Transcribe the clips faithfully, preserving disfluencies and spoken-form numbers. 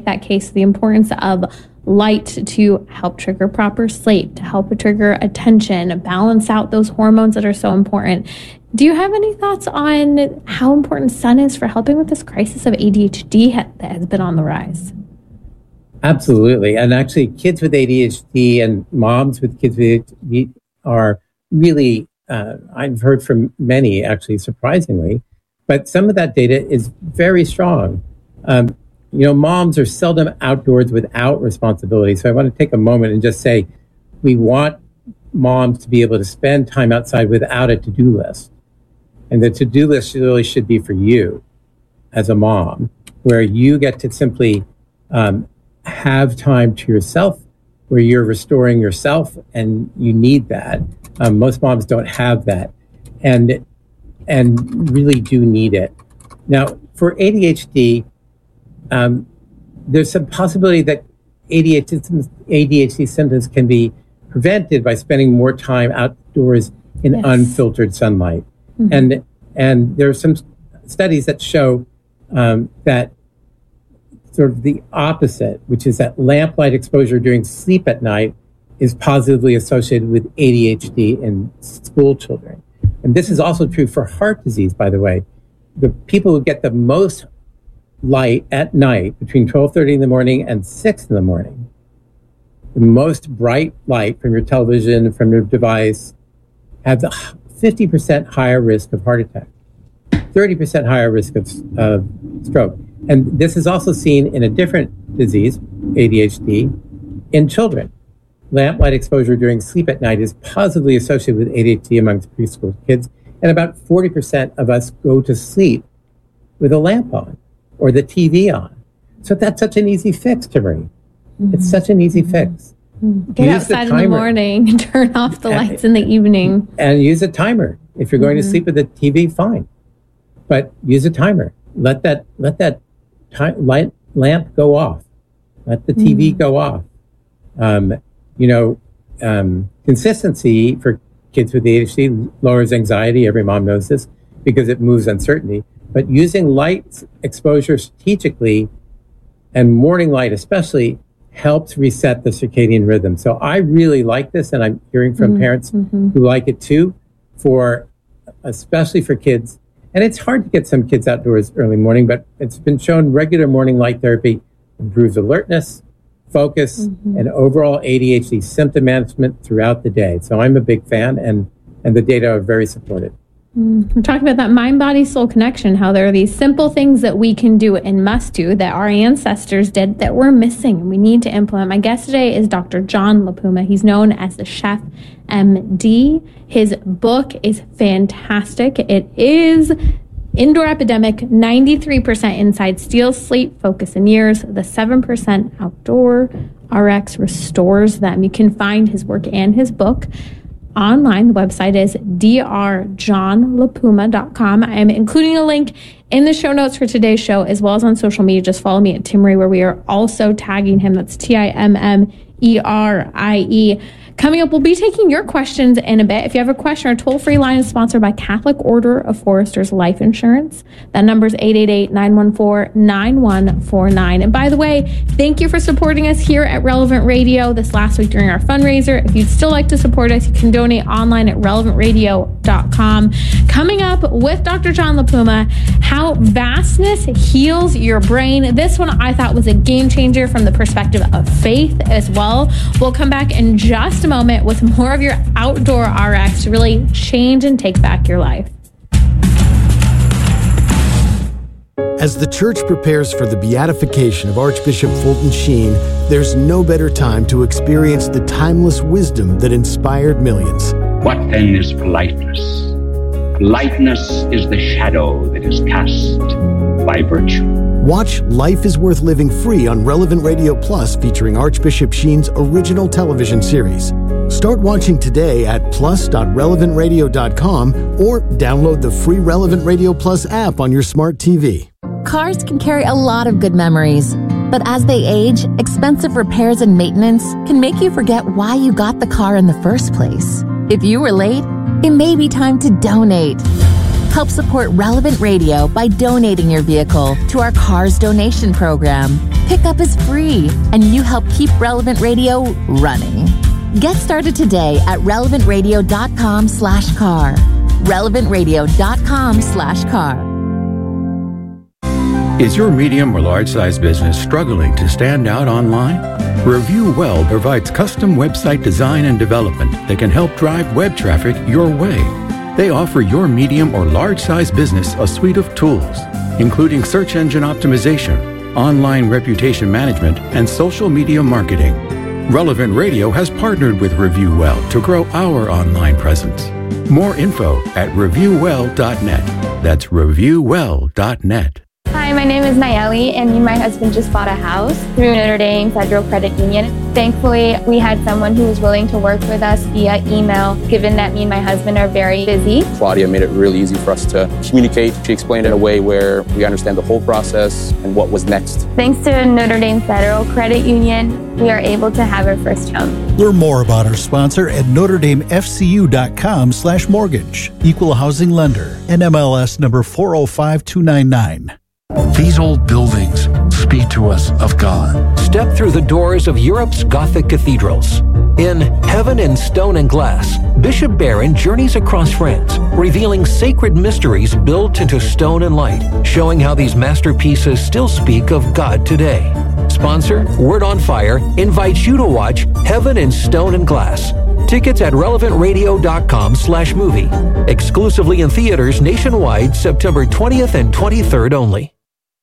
that case, the importance of light to help trigger proper sleep, to help trigger attention, balance out those hormones that are so important. Do you have any thoughts on how important sun is for helping with this crisis of A D H D that has been on the rise? Absolutely. And actually, kids with A D H D and moms with kids with A D H D are really, uh, I've heard from many, actually, surprisingly, but some of that data is very strong. Um, you know, moms are seldom outdoors without responsibility. So I want to take a moment and just say, we want moms to be able to spend time outside without a to-do list. And the to-do list really should be for you as a mom, where you get to simply um, have time to yourself, where you're restoring yourself, and you need that. Um, most moms don't have that, and and really do need it. Now, for A D H D, um, there's some possibility that A D H D, A D H D symptoms can be prevented by spending more time outdoors in yes. unfiltered sunlight. Mm-hmm. And and there are some studies that show um, that sort of the opposite, which is that lamplight exposure during sleep at night is positively associated with A D H D in school children. And this is also true for heart disease, by the way. The people who get the most light at night between twelve thirty in the morning and six in the morning, the most bright light from your television, from your device, have the fifty percent higher risk of heart attack, thirty percent higher risk of uh, stroke. And this is also seen in a different disease, A D H D, in children. Lamplight exposure during sleep at night is positively associated with A D H D amongst preschool kids, and about forty percent of us go to sleep with a lamp on or the T V on. So that's such an easy fix, Timmerie. Mm-hmm. It's such an easy fix. Mm-hmm. Get use outside the in the morning and turn off the lights and, in the evening. And use a timer. If you're going mm-hmm. to sleep with the T V, fine. But use a timer. Let that let that ti- light lamp go off. Let the T V mm-hmm. go off. Um, you know, um, consistency for kids with A D H D lowers anxiety. Every mom knows this because it moves uncertainty. But using light exposure strategically, and morning light especially, helps reset the circadian rhythm. So I really like this, and I'm hearing from mm-hmm. parents mm-hmm. who like it too, for especially for kids. And it's hard to get some kids outdoors early morning, but it's been shown regular morning light therapy improves alertness, focus, mm-hmm. and overall A D H D symptom management throughout the day. So I'm a big fan, and, and the data are very supportive. Mm, we're talking about that mind-body-soul connection, how there are these simple things that we can do and must do that our ancestors did that we're missing and we need to implement. My guest today is Doctor John LaPuma. He's known as the Chef M D. His book is fantastic. It is Indoor Epidemic, ninety-three percent Inside Steals Sleep, Focus, and Years. The seven percent Outdoor R X restores them. You can find his work and his book online. The website is d r john lapuma dot com. I am including a link in the show notes for today's show, as well as on social media. Just follow me at Timmerie, where we are also tagging him. That's T I M M E R I E. Coming up, we'll be taking your questions in a bit. If you have a question, our toll-free line is sponsored by Catholic Order of Foresters Life Insurance. That number is eight eight eight, nine one four, nine one four nine. And by the way, thank you for supporting us here at Relevant Radio this last week during our fundraiser. If you'd still like to support us, you can donate online at relevant radio dot com. Coming up with Doctor John LaPuma, how vastness heals your brain. This one I thought was a game changer from the perspective of faith as well. We'll come back in just a moment with more of your outdoor R X to really change and take back your life. As the church prepares for the beatification of Archbishop Fulton Sheen, there's no better time to experience the timeless wisdom that inspired millions. What then is politeness? Politeness is the shadow that is cast by virtue. Watch Life is Worth Living free on Relevant Radio Plus, featuring Archbishop Sheen's original television series. Start watching today at plus dot relevant radio dot com or download the free Relevant Radio Plus app on your smart T V. Cars can carry a lot of good memories, but as they age, expensive repairs and maintenance can make you forget why you got the car in the first place. If you were late, it may be time to donate. Help support Relevant Radio by donating your vehicle to our Cars donation program. Pickup is free, and you help keep Relevant Radio running. Get started today at relevantradio.com slash car. relevantradio.com slash car. Is your medium or large size business struggling to stand out online? Review Well provides custom website design and development that can help drive web traffic your way. They offer your medium or large size business a suite of tools, including search engine optimization, online reputation management, and social media marketing. Relevant Radio has partnered with Review Well to grow our online presence. More info at review well dot net. That's review well dot net. Hi, my name is Nayeli, and me and my husband just bought a house through Notre Dame Federal Credit Union. Thankfully, we had someone who was willing to work with us via email, given that me and my husband are very busy. Claudia made it really easy for us to communicate. She explained it in a way where we understand the whole process and what was next. Thanks to Notre Dame Federal Credit Union, we are able to have our first home. Learn more about our sponsor at notre dame f c u dot com slash mortgage. Equal housing lender. N M L S number four oh five two nine nine. These old buildings speak to us of God. Step through the doors of Europe's Gothic cathedrals. In Heaven in Stone and Glass, Bishop Barron journeys across France, revealing sacred mysteries built into stone and light, showing how these masterpieces still speak of God today. Sponsor, Word on Fire, invites you to watch Heaven in Stone and Glass. Tickets at relevantradio.com slash movie. Exclusively in theaters nationwide, September twentieth and twenty-third only.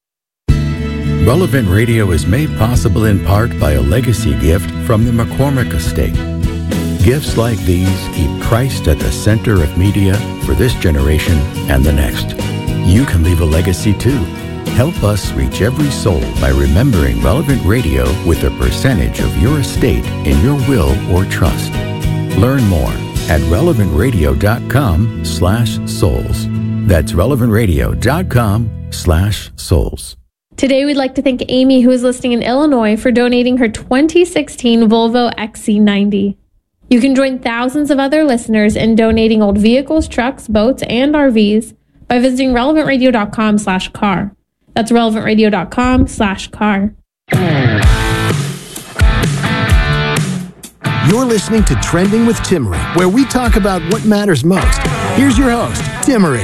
Relevant Radio is made possible in part by a legacy gift from the McCormick Estate. Gifts like these keep Christ at the center of media for this generation and the next. You can leave a legacy too. Help us reach every soul by remembering Relevant Radio with a percentage of your estate in your will or trust. Learn more at relevantradio.com slash souls. That's relevantradio.com slash souls. Today, we'd like to thank Amy, who is listening in Illinois, for donating her twenty sixteen Volvo X C ninety. You can join thousands of other listeners in donating old vehicles, trucks, boats, and R Vs by visiting relevantradio.com slash car. That's relevantradio.com slash car. You're listening to Trending with Timmery, where we talk about what matters most. Here's your host, Timmery.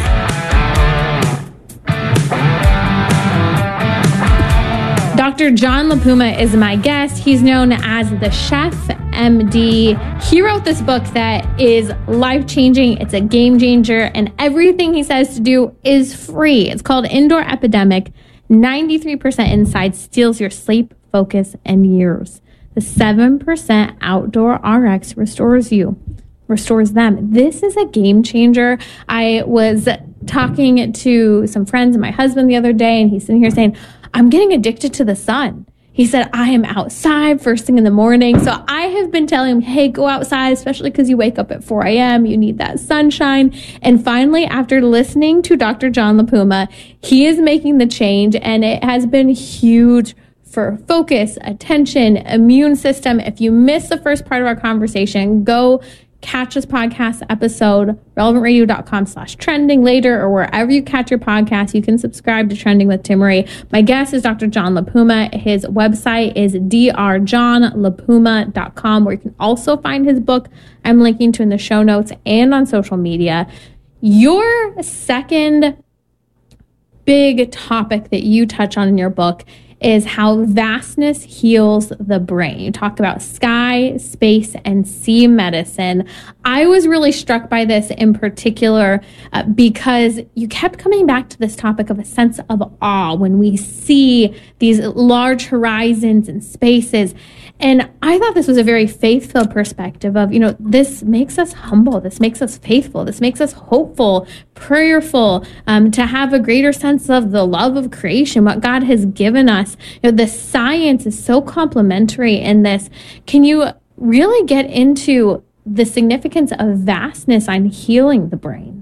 Doctor John LaPuma is my guest. He's known as the Chef M D. He wrote this book that is life-changing. It's a game changer, and everything he says to do is free. It's called Indoor Epidemic. ninety-three percent inside steals your sleep, focus, and years. The seven percent Outdoor R X restores you, restores them. This is a game changer. I was talking to some friends and my husband the other day, and he's sitting here saying, I'm getting addicted to the sun. He said, I am outside first thing in the morning. So I have been telling him, hey, go outside, especially because you wake up at four a.m. You need that sunshine. And finally, after listening to Doctor John LaPuma, he is making the change, and it has been huge for focus, attention, immune system. If you missed the first part of our conversation, go catch this podcast episode, relevantradio.com slash trending later, or wherever you catch your podcast. You can subscribe to Trending with Timmery. My guest is Doctor John LaPuma. His website is d r john lapuma dot com, where you can also find his book I'm linking to in the show notes and on social media. Your second big topic that you touch on in your book is how vastness heals the brain. You talk about sky, space, and sea medicine. I was really struck by this in particular uh, because you kept coming back to this topic of a sense of awe when we see these large horizons and spaces. And I thought this was a very faithful perspective of, you know, this makes us humble. This makes us faithful. This makes us hopeful, prayerful, um, to have a greater sense of the love of creation, what God has given us. You know, the science is so complementary in this. Can you really get into the significance of vastness on healing the brain?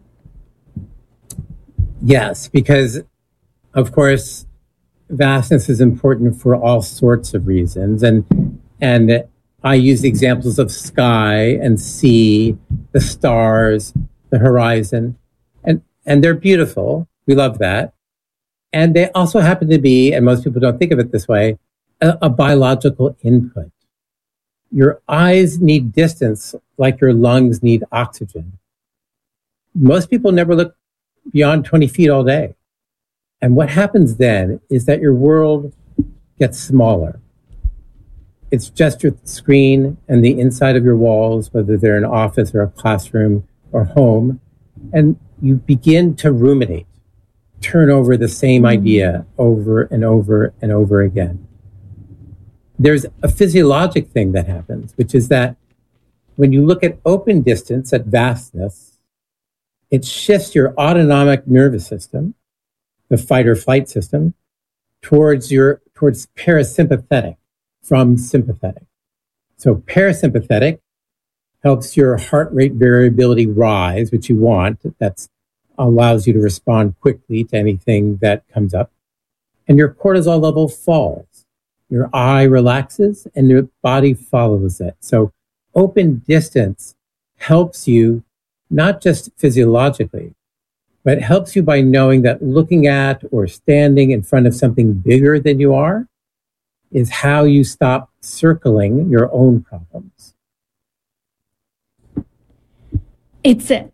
Yes, because, of course, vastness is important for all sorts of reasons. And and I use examples of sky and sea, the stars, the horizon. And and they're beautiful. We love that. And they also happen to be, and most people don't think of it this way, a, a biological input. Your eyes need distance like your lungs need oxygen. Most people never look beyond twenty feet all day. And what happens then is that your world gets smaller. It's just your screen and the inside of your walls, whether they're an office or a classroom or home. And you begin to ruminate, turn over the same idea over and over and over again. There's a physiologic thing that happens, which is that when you look at open distance, at vastness, it shifts your autonomic nervous system, the fight or flight system, towards your towards parasympathetic from sympathetic. So parasympathetic helps your heart rate variability rise, which you want. That allows you to respond quickly to anything that comes up. And your cortisol level falls. Your eye relaxes and your body follows it. So open distance helps you not just physiologically, but it helps you by knowing that looking at or standing in front of something bigger than you are is how you stop circling your own problems. It's a,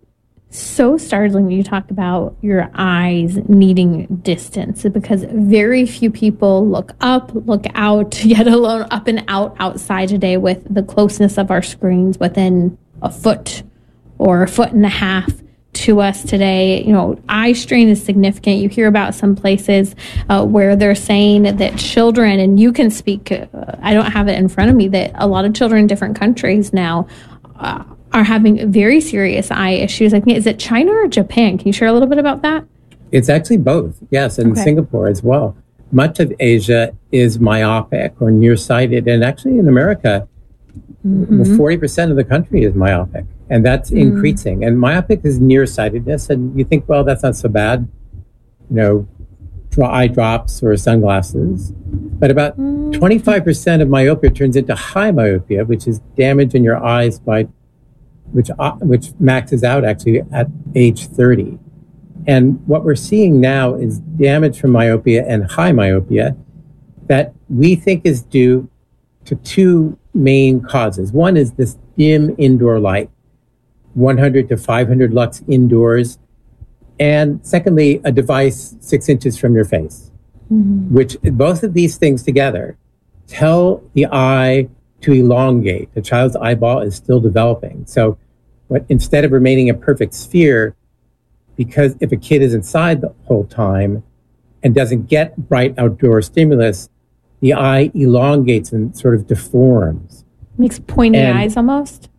so startling when you talk about your eyes needing distance, because very few people look up, look out, yet alone up and out outside today with the closeness of our screens within a foot or a foot and a half to us today. You know, eye strain is significant. You hear about some places uh, where they're saying that children, and you can speak, uh, I don't have it in front of me, that a lot of children in different countries now uh, are having very serious eye issues. I think, is it China or Japan? Can you share a little bit about that? It's actually both, yes, and okay. Singapore as well. Much of Asia is myopic or nearsighted, and actually in America, mm-hmm. forty percent of the country is myopic, and that's mm. increasing. And myopic is nearsightedness, and you think, well, that's not so bad, you know, eye drops or sunglasses. But about mm. twenty-five percent of myopia turns into high myopia, which is damage in your eyes by which uh, which maxes out actually at age thirty. And what we're seeing now is damage from myopia and high myopia that we think is due to two main causes. One is this dim indoor light, one hundred to five hundred lux indoors. And secondly, a device six inches from your face, mm-hmm. which both of these things together tell the eye to elongate. The child's eyeball is still developing. So what, instead of remaining a perfect sphere, because if a kid is inside the whole time and doesn't get bright outdoor stimulus, the eye elongates and sort of deforms. Makes pointy and, eyes almost?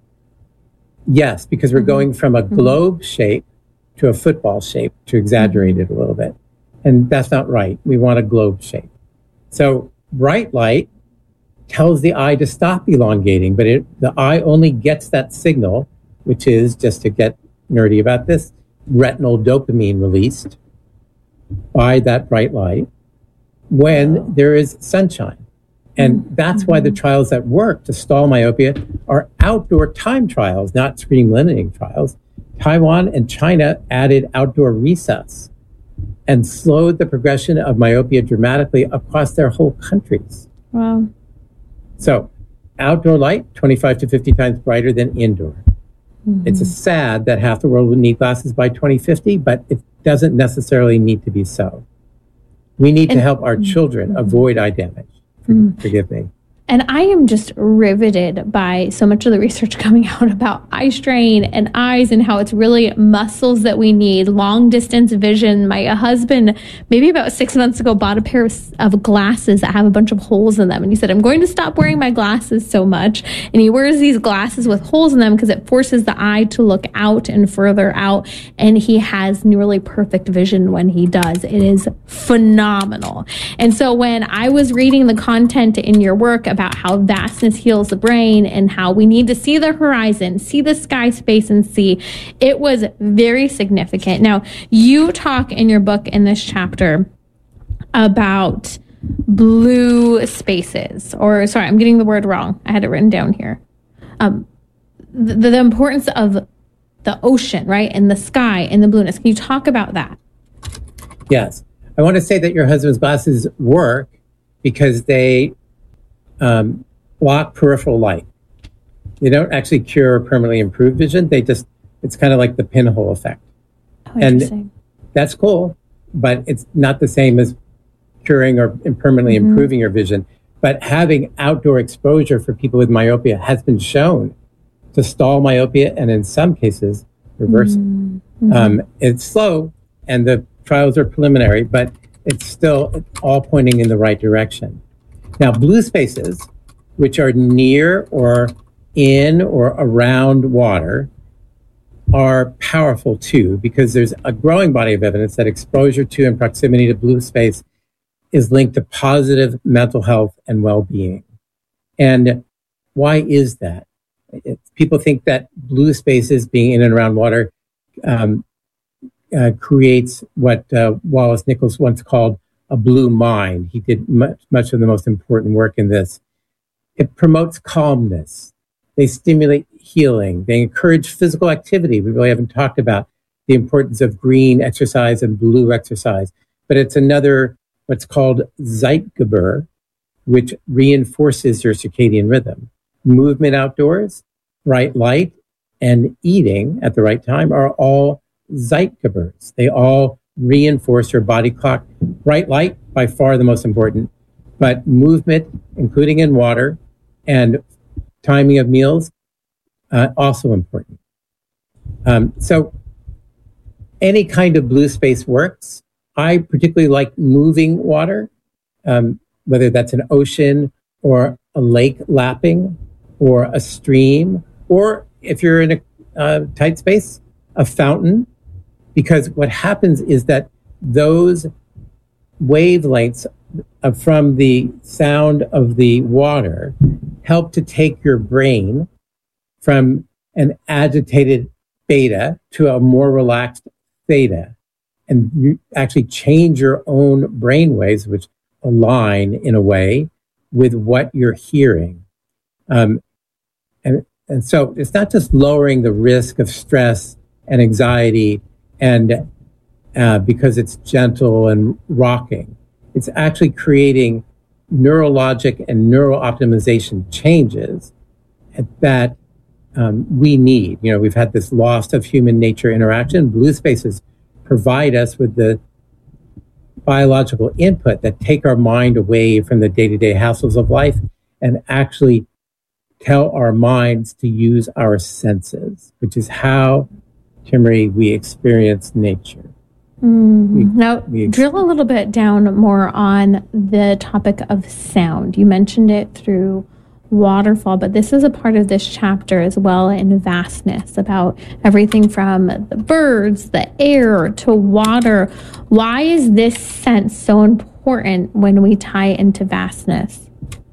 Yes, because we're mm-hmm. going from a globe mm-hmm. shape to a football shape, to exaggerate mm-hmm. it a little bit. And that's not right. We want a globe shape. So bright light tells the eye to stop elongating, but it, the eye only gets that signal, which is, just to get nerdy about this, retinal dopamine released by that bright light when oh. there is sunshine. And mm-hmm. that's why the trials that work to stall myopia are outdoor time trials, not screen limiting trials. Taiwan and China added outdoor recess and slowed the progression of myopia dramatically across their whole countries. Wow. So outdoor light, twenty-five to fifty times brighter than indoor. Mm-hmm. It's a sad that half the world would need glasses by twenty fifty, but it doesn't necessarily need to be so. We need and, to help our children mm-hmm. avoid eye damage. For, mm-hmm. Forgive me. And I am just riveted by so much of the research coming out about eye strain and eyes and how it's really muscles that we need, long distance vision. My husband, maybe about six months ago, bought a pair of glasses that have a bunch of holes in them. And he said, I'm going to stop wearing my glasses so much. And he wears these glasses with holes in them because it forces the eye to look out and further out. And he has nearly perfect vision when he does. It is phenomenal. And so when I was reading the content in your work about about how vastness heals the brain and how we need to see the horizon, see the sky, space, and sea, it was very significant. Now, you talk in your book in this chapter about blue spaces, or sorry, I'm getting the word wrong. I had it written down here. Um, the, the importance of the ocean, right? And the sky and the blueness. Can you talk about that? Yes. I want to say that your husband's glasses work because they um, block peripheral light. They don't actually cure or permanently improve vision. They just, it's kind of like the pinhole effect. Oh, and that's cool, but it's not the same as curing or permanently mm-hmm. improving your vision. But having outdoor exposure for people with myopia has been shown to stall myopia and in some cases reverse it. Mm-hmm. Um, it's slow and the trials are preliminary, but it's still all pointing in the right direction. Now, blue spaces, which are near or in or around water, are powerful too, because there's a growing body of evidence that exposure to and proximity to blue space is linked to positive mental health and well-being. And why is that? It, people think that blue spaces, being in and around water, um, uh, creates what uh, Wallace Nichols once called a blue mind. He did much, much of the most important work in this. It promotes calmness. They stimulate healing. They encourage physical activity. We really haven't talked about the importance of green exercise and blue exercise, but it's another what's called Zeitgeber, which reinforces your circadian rhythm. Movement outdoors, bright light, and eating at the right time are all Zeitgebers. They all reinforce your body clock. Bright light, by far the most important, but movement, including in water, and timing of meals, uh, also important. Um, so any kind of blue space works. I particularly like moving water, um, whether that's an ocean or a lake lapping or a stream, or if you're in a uh, tight space, a fountain, because what happens is that those wavelengths uh, from the sound of the water help to take your brain from an agitated beta to a more relaxed theta. And you actually change your own brain waves, which align in a way with what you're hearing. Um, and, and so it's not just lowering the risk of stress and anxiety and uh, because it's gentle and rocking. It's actually creating neurologic and neural optimization changes that um, we need. You know, we've had this loss of human nature interaction. Blue spaces provide us with the biological input that take our mind away from the day-to-day hassles of life and actually tell our minds to use our senses, which is how, Timmerie, we experience nature. Mm. We, now, we ex- drill a little bit down more on the topic of sound. You mentioned it through waterfall, but this is a part of this chapter as well in vastness, about everything from the birds, the air, to water. Why is this sense so important when we tie into vastness?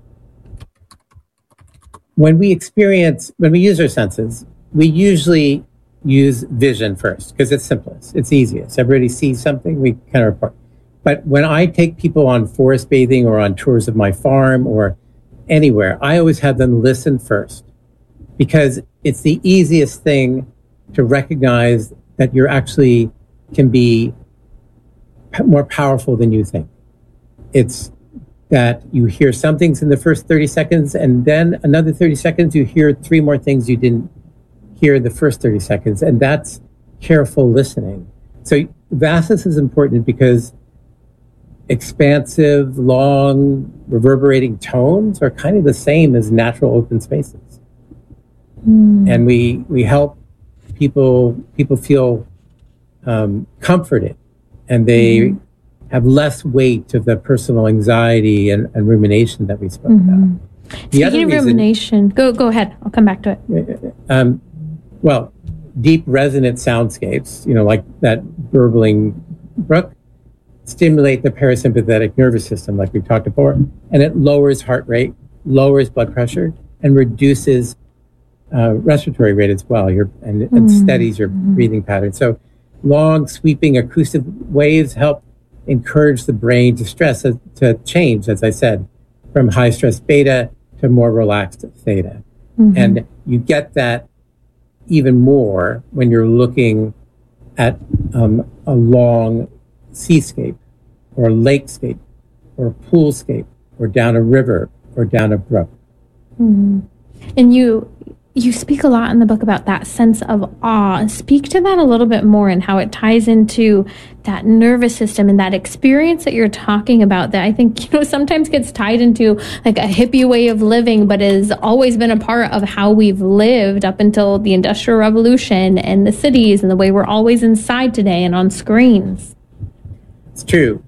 When we experience, when we use our senses, we usually use vision first because it's simplest, it's easiest. Everybody sees something, we kind of report. But when I take people on forest bathing or on tours of my farm or anywhere, I always have them listen first because it's the easiest thing to recognize that you're actually can be p- more powerful than you think. It's that you hear some things in the first thirty seconds and then another thirty seconds, you hear three more things you didn't hear in the first thirty seconds. And that's careful listening. So vastness is important because expansive, long, reverberating tones are kind of the same as natural open spaces. Mm. And we we help people people feel um, comforted, and they mm. have less weight of the personal anxiety and, and rumination that we spoke mm-hmm. about. The Speaking of reason, rumination, go go ahead. I'll come back to it. Um, well, deep resonant soundscapes, you know, like that burbling brook, stimulate the parasympathetic nervous system, like we talked before, and it lowers heart rate, lowers blood pressure, and reduces uh, respiratory rate as well, your, and, mm-hmm. and steadies your mm-hmm. breathing pattern. So long, sweeping acoustic waves help encourage the brain to stress, uh, to change, as I said, from high stress beta to more relaxed theta. Mm-hmm. And you get that even more when you're looking at um, a long seascape or a lakescape or a poolscape or down a river or down a brook. Mm-hmm. And you you speak a lot in the book about that sense of awe. Speak to that a little bit more and how it ties into that nervous system and that experience that you're talking about that I think, you know, sometimes gets tied into like a hippie way of living, but has always been a part of how we've lived up until the Industrial Revolution and the cities and the way we're always inside today and on screens. It's true.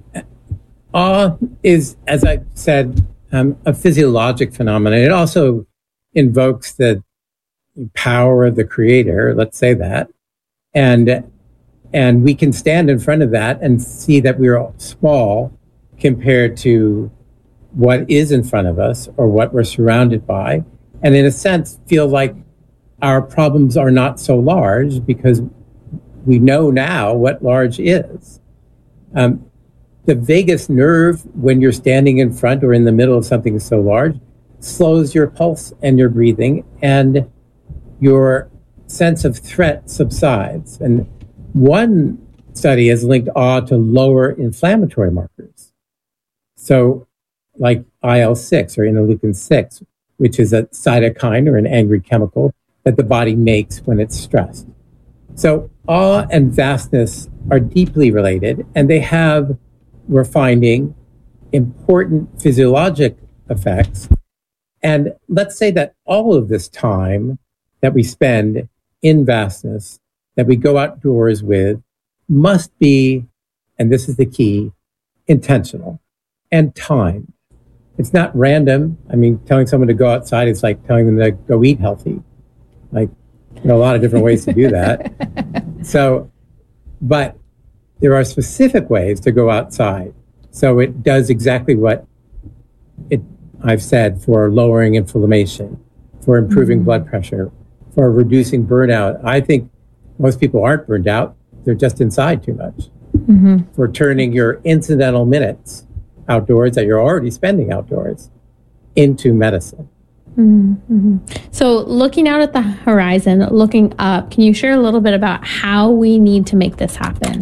Awe is, as I said, um, a physiologic phenomenon. It also invokes the power of the creator, let's say that. And and we can stand in front of that and see that we're small compared to what is in front of us or what we're surrounded by. And in a sense, feel like our problems are not so large because we know now what large is. Um, the vagus nerve, when you're standing in front or in the middle of something so large, slows your pulse and your breathing, and your sense of threat subsides. And one study has linked awe to lower inflammatory markers. So like I L six or interleukin six, which is a cytokine or an angry chemical that the body makes when it's stressed. So awe and vastness are deeply related, and they have, we're finding, important physiologic effects. And let's say that all of this time that we spend in vastness, that we go outdoors with, must be, and this is the key, intentional and timed. It's not random. I mean, telling someone to go outside is like telling them to go eat healthy. Like, there are a lot of different ways to do that. So, but there are specific ways to go outside. So it does exactly what it I've said, for lowering inflammation, for improving mm-hmm. blood pressure, for reducing burnout. I think most people aren't burned out. They're just inside too much. Mm-hmm. For turning your incidental minutes outdoors that you're already spending outdoors into medicine. Mm-hmm. So looking out at the horizon, looking up, can you share a little bit about how we need to make this happen?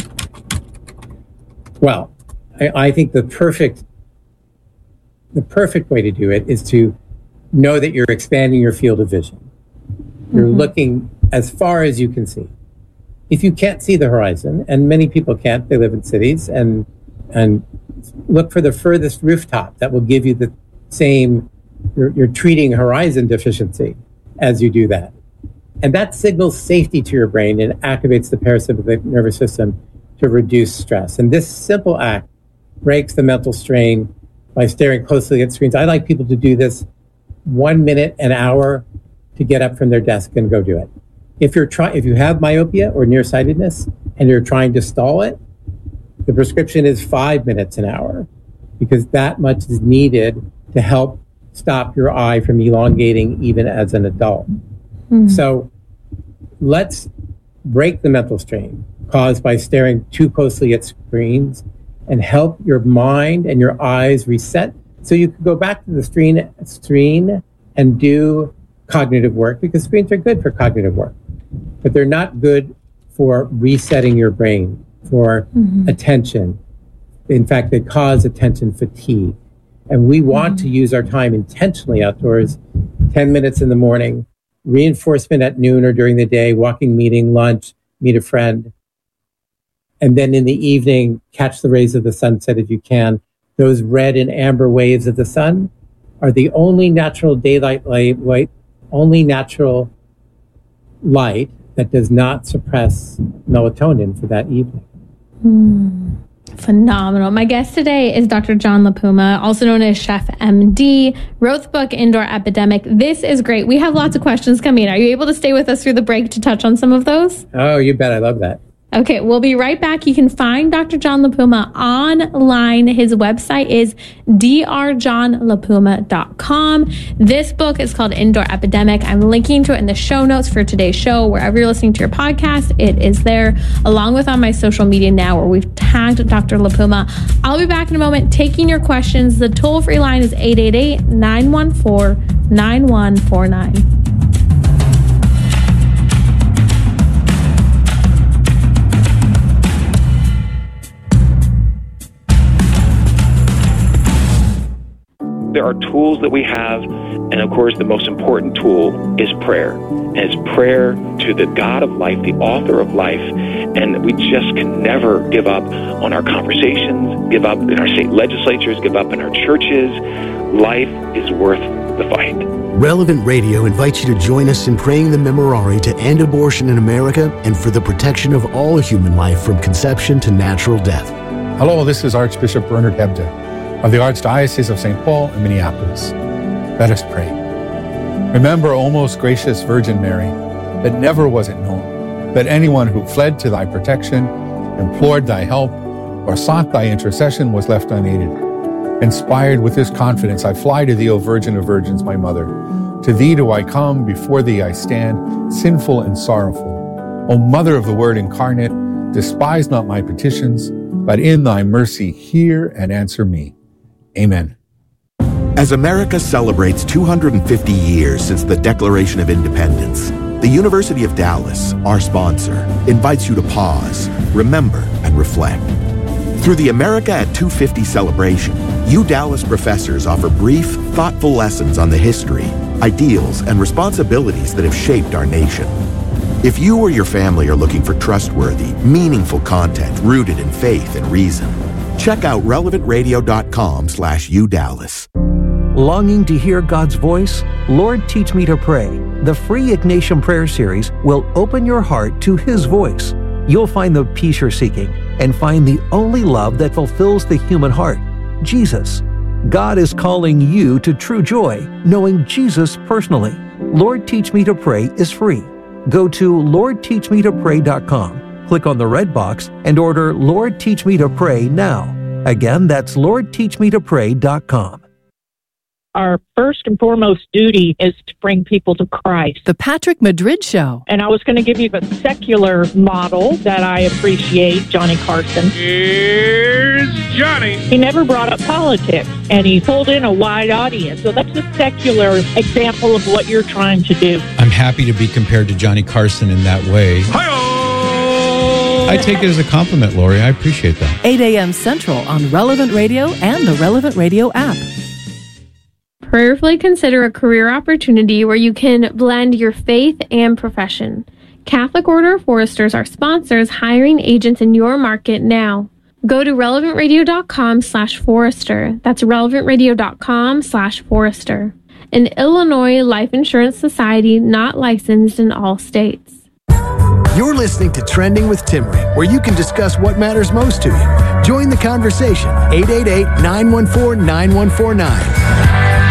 Well, I, I think the perfect The perfect way to do it is to know that you're expanding your field of vision. You're mm-hmm. looking as far as you can see. If you can't see the horizon, and many people can't, they live in cities, and and look for the furthest rooftop that will give you the same, you're, you're treating horizon deficiency as you do that. And that signals safety to your brain and activates the parasympathetic nervous system to reduce stress. And this simple act breaks the mental strain by staring closely at screens. I like people to do this one minute, an hour to get up from their desk and go do it. If you're trying, if you have myopia or nearsightedness and you're trying to stall it, the prescription is five minutes an hour, because that much is needed to help stop your eye from elongating even as an adult. Mm-hmm. So let's break the mental strain caused by staring too closely at screens and help your mind and your eyes reset so you can go back to the screen, screen and do cognitive work, because screens are good for cognitive work, but they're not good for resetting your brain, for mm-hmm. attention. In fact, they cause attention fatigue. And we want mm-hmm. to use our time intentionally outdoors, ten minutes in the morning, reinforcement at noon or during the day, walking, meeting, lunch, meet a friend. And then in the evening, catch the rays of the sunset if you can. Those red and amber waves of the sun are the only natural daylight light, light only natural light that does not suppress melatonin for that evening. Mm, phenomenal. My guest today is Doctor John LaPuma, also known as Chef M D, wrote the book Indoor Epidemic. This is great. We have lots of questions coming in. Are you able to stay with us through the break to touch on some of those? Oh, you bet. I love that. Okay, we'll be right back. You can find Doctor John LaPuma online. His website is d r john lapuma dot com. This book is called Indoor Epidemic. I'm linking to it in the show notes for today's show. Wherever you're listening to your podcast, it is there, along with on my social media now, where we've tagged Doctor LaPuma. I'll be back in a moment taking your questions. The toll-free line is eight eight eight, nine one four, nine one four nine. there are tools that we have, and of course the most important tool is prayer. And it's prayer to the God of life, the author of life, and we just can never give up on our conversations, give up in our state legislatures, give up in our churches. Life is worth the fight. Relevant Radio invites you to join us in praying the Memorare to end abortion in America and for the protection of all human life from conception to natural death. Hello, this is Archbishop Bernard Hebda of the Archdiocese of Saint Paul and Minneapolis. Let us pray. Remember, O most gracious Virgin Mary, that never was it known that anyone who fled to thy protection, implored thy help, or sought thy intercession was left unaided. Inspired with this confidence, I fly to thee, O Virgin of Virgins, my mother. To thee do I come, before thee I stand, sinful and sorrowful. O Mother of the Word incarnate, despise not my petitions, but in thy mercy hear and answer me. Amen. As America celebrates two hundred fifty years since the Declaration of Independence, the University of Dallas, our sponsor, invites you to pause, remember, and reflect. Through the America at two fifty celebration, U Dallas professors offer brief, thoughtful lessons on the history, ideals, and responsibilities that have shaped our nation. If you or your family are looking for trustworthy, meaningful content rooted in faith and reason, check out relevant radio dot com slash U Dallas. Longing to hear God's voice? Lord, Teach Me to Pray. The free Ignatian Prayer Series will open your heart to His voice. You'll find the peace you're seeking and find the only love that fulfills the human heart, Jesus. God is calling you to true joy, knowing Jesus personally. Lord, Teach Me to Pray is free. Go to lord teach me to pray dot com, click on the red box, and order Lord, Teach Me to Pray now. Again, that's lord teach me to pray dot com. Our first and foremost duty is to bring people to Christ. The Patrick Madrid Show. And I was going to give you a secular model that I appreciate, Johnny Carson. Here's Johnny. He never brought up politics, and he pulled in a wide audience. So that's a secular example of what you're trying to do. I'm happy to be compared to Johnny Carson in that way. Hi-oh! I take it as a compliment, Lori. I appreciate that. eight a.m. Central on Relevant Radio and the Relevant Radio app. Prayerfully consider a career opportunity where you can blend your faith and profession. Catholic Order of Foresters are sponsors hiring agents in your market now. Go to relevant radio dot com slash forester. That's relevant radio dot com slash forester. An Illinois Life Insurance Society not licensed in all states. You're listening to Trending with Timmerie, where you can discuss what matters most to you. Join the conversation. eight eight eight, nine one four, nine one four nine.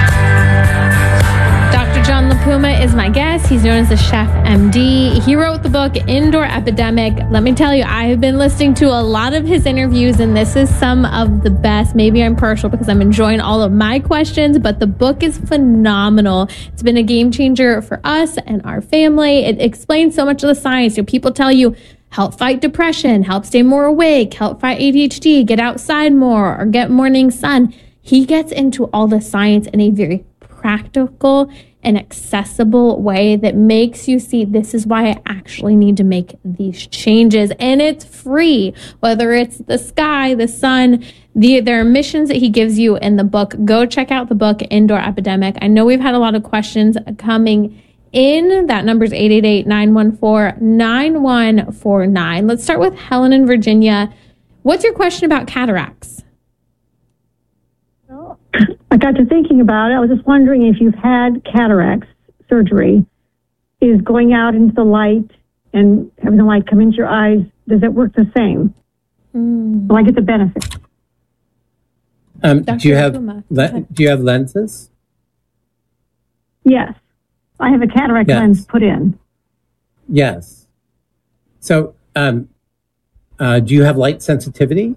John LaPuma is my guest. He's known as the Chef M D. He wrote the book Indoor Epidemic. Let me tell you, I have been listening to a lot of his interviews, and this is some of the best. Maybe I'm partial because I'm enjoying all of my questions, but the book is phenomenal. It's been a game changer for us and our family. It explains so much of the science. You know, people tell you, help fight depression, help stay more awake, help fight A D H D, get outside more, or get morning sun. He gets into all the science in a very practical and accessible way that makes you see this is why I actually need to make these changes. And it's free, whether it's the sky, the sun, the there are missions that he gives you in the book. Go check out the book Indoor Epidemic. I know we've had a lot of questions coming in. That number is eight eight eight, nine one four, nine one four nine. Let's start with Helen in Virginia. What's your question about cataracts? I got to thinking about it. I was just wondering if you've had cataracts surgery, is going out into the light and having the light come into your eyes, does it work the same? Mm. Will I get the benefit? Um, do you have le- do you have lenses? Yes, I have a cataract yes. lens put in. Yes. So, um, uh, do you have light sensitivity?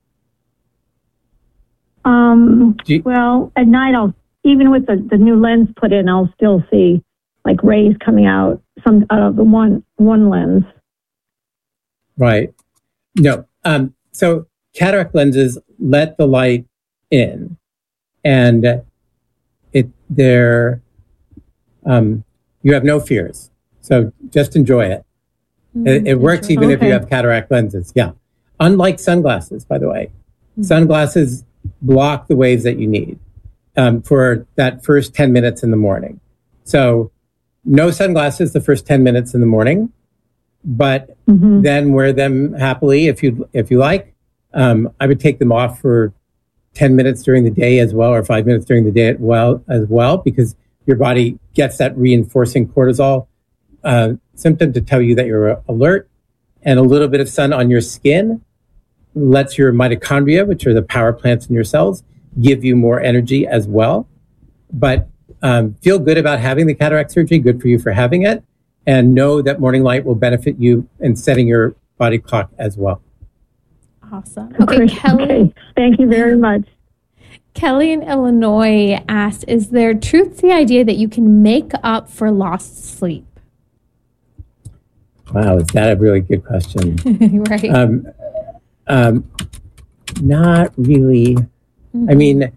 Um, you, well, at night, I'll, even with the, the new lens put in, I'll still see like rays coming out some out of the one, one lens. Right. No. Um, so cataract lenses let the light in, and it, they're, um, you have no fears. So just enjoy it. Mm, it, it works even okay. if you have cataract lenses. Yeah. Unlike sunglasses, by the way, mm. sunglasses block the waves that you need. um, for that first ten minutes in the morning. So no sunglasses the first ten minutes in the morning, but mm-hmm. then wear them happily if you if you like. Um, I would take them off for ten minutes during the day as well, or five minutes during the day as well, as well, because your body gets that reinforcing cortisol uh, symptom to tell you that you're alert. And a little bit of sun on your skin lets your mitochondria, which are the power plants in your cells, give you more energy as well. But um, feel good about having the cataract surgery. Good for you for having it. And know that morning light will benefit you in setting your body clock as well. Awesome. Okay, okay, Kelly. Okay. Thank you very much. Kelly in Illinois asked, is there truth to the idea that you can make up for lost sleep? Wow, is that a really good question? Right. Um, um, not really. Mm-hmm. I mean,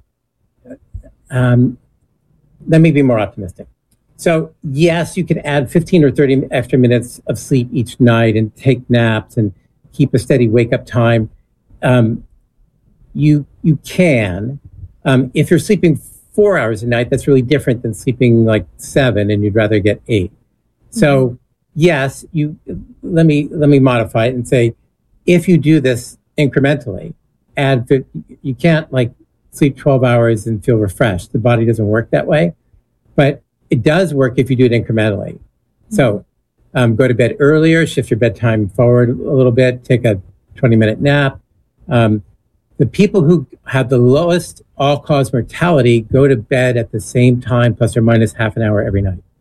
um, let me be more optimistic. So yes, you can add fifteen or thirty extra minutes of sleep each night and take naps and keep a steady wake up time. Um, you you can. Um, if you're sleeping four hours a night, that's really different than sleeping like seven and you'd rather get eight. So mm-hmm. yes, you let me let me modify it and say, if you do this incrementally, add you can't like sleep twelve hours and feel refreshed. The body doesn't work that way, but it does work if you do it incrementally. Mm-hmm. So um, go to bed earlier, shift your bedtime forward a little bit, take a twenty minute nap. Um, the people who have the lowest all-cause mortality go to bed at the same time, plus or minus half an hour every night.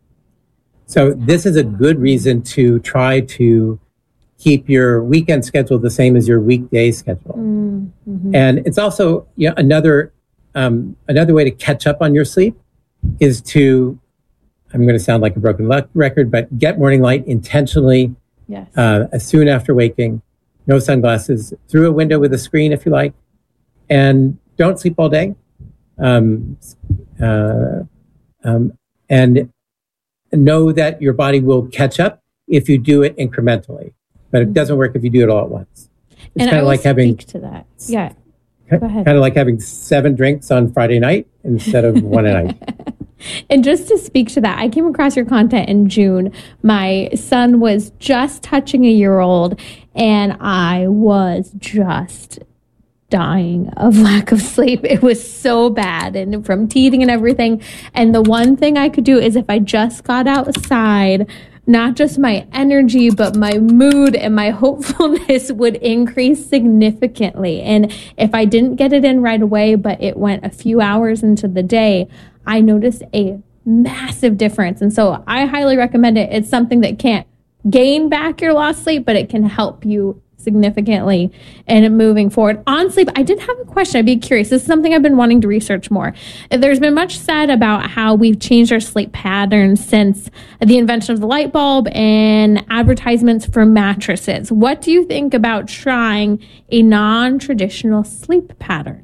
So this is a good reason to try to keep your weekend schedule the same as your weekday schedule. Mm-hmm. And it's also you know, another um, another way to catch up on your sleep is to, I'm going to sound like a broken luck record, but get morning light intentionally yes. uh, as soon after waking. No sunglasses, through a window with a screen if you like, and don't sleep all day. Um, uh, um, and know that your body will catch up if you do it incrementally, but it doesn't work if you do it all at once. It's and kind of like having to that. Yeah, go ahead. Kind of like having seven drinks on Friday night instead of one a night. And just to speak to that, I came across your content in June. My son was just touching a year old, and I was just dying of lack of sleep. It was so bad, and from teething and everything. And the one thing I could do is if I just got outside, not just my energy, but my mood and my hopefulness would increase significantly. And if I didn't get it in right away, but it went a few hours into the day, I noticed a massive difference. And so I highly recommend it. It's something that can't gain back your lost sleep, but it can help you significantly and moving forward. On sleep, I did have a question. I'd be curious. This is something I've been wanting to research more. There's been much said about how we've changed our sleep patterns since the invention of the light bulb and advertisements for mattresses. What do you think about trying a non-traditional sleep pattern?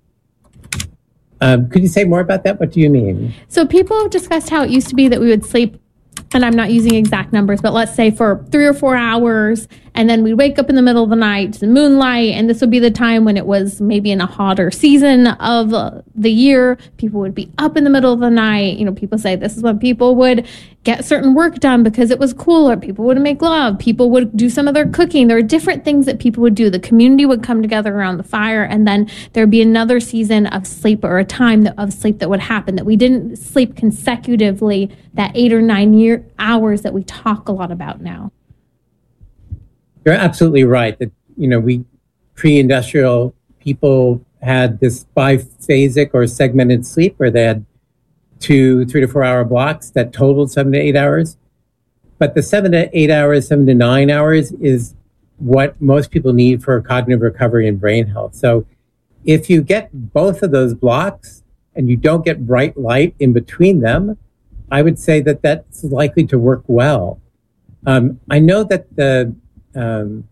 Um, could you say more about that? What do you mean? So people have discussed how it used to be that we would sleep, and I'm not using exact numbers, but let's say for three or four hours, and then we'd wake up in the middle of the night to moonlight, and this would be the time when it was maybe in a hotter season of the year. People would be up in the middle of the night. You know, people say this is when people would get certain work done because it was cooler. People would make love. People would do some of their cooking. There were different things that people would do. The community would come together around the fire, and then there'd be another season of sleep or a time of sleep that would happen, that we didn't sleep consecutively, that eight or nine year hours that we talk a lot about now. You're absolutely right that, you know, we pre-industrial people had this biphasic or segmented sleep where they had two, three to four hour blocks that totaled seven to eight hours. But the seven to eight hours, seven to nine hours is what most people need for cognitive recovery and brain health. So if you get both of those blocks and you don't get bright light in between them, I would say that that's likely to work well. Um, I know that the um,